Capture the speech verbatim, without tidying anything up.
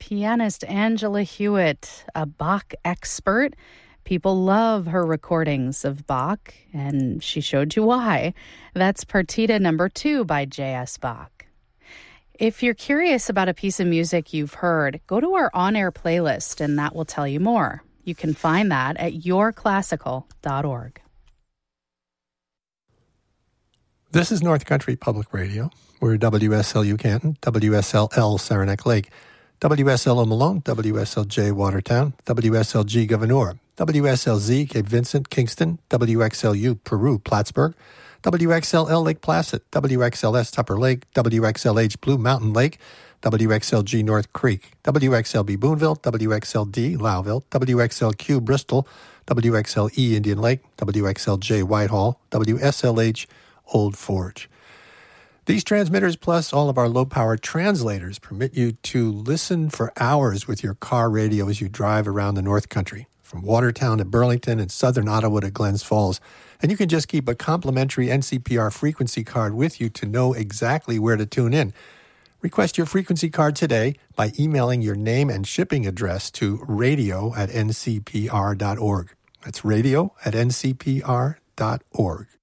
pianist Angela Hewitt, a Bach expert. People love her recordings of Bach, and she showed you why. That's Partita number two by J S. Bach. If you're curious about a piece of music you've heard, go to our on-air playlist, and that will tell you more. You can find that at your classical dot org. This is North Country Public Radio. We're W S L U Canton, W S L L Saranac Lake, W S L O Malone, W S L J Watertown, W S L G Gouverneur, W S L Z Cape Vincent, Kingston, W X L U Peru, Plattsburgh, W X L L Lake Placid, W X L S Tupper Lake, W X L H Blue Mountain Lake, W X L G North Creek, W X L B Boonville, W X L D Lowville, W X L Q Bristol, W X L E Indian Lake, W X L J Whitehall, W S L H Old Forge. These transmitters, plus all of our low-power translators, permit you to listen for hours with your car radio as you drive around the North Country, from Watertown to Burlington and southern Ottawa to Glens Falls. And you can just keep a complimentary N C P R frequency card with you to know exactly where to tune in. Request your frequency card today by emailing your name and shipping address to radio at n c p r dot org. That's radio at n c p r dot org.